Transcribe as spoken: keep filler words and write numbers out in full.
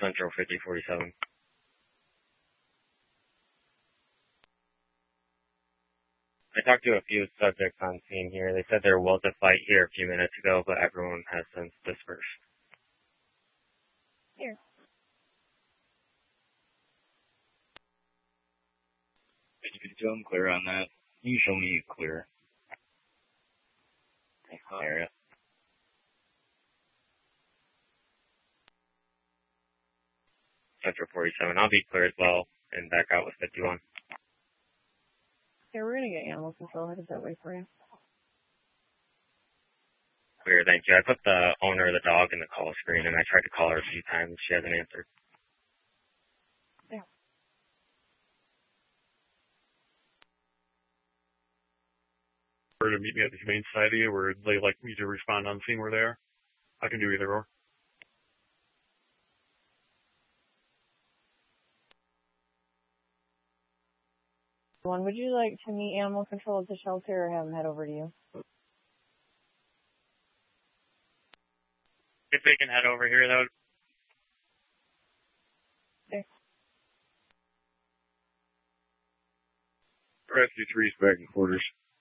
Central fifty forty-seven. I talked to a few subjects on scene here. They said there was a fight here a few minutes ago, but everyone has since dispersed. Here. You can show them clear on that. You show me clear. Area. Central forty-seven. I'll be clear as well and back out with fifty-one. Yeah, we're going to get animal control headed that way for you. Clear, thank you. I put the owner of the dog in the call screen, and I tried to call her a few times. She hasn't answered. Yeah. Or to meet me at the Humane Society, or would they like me to respond on scene where they are? I can do either or. One, would you like to meet animal control at the shelter or have them head over to you? If they can head over here, though. Okay. Rescue three's back in quarters.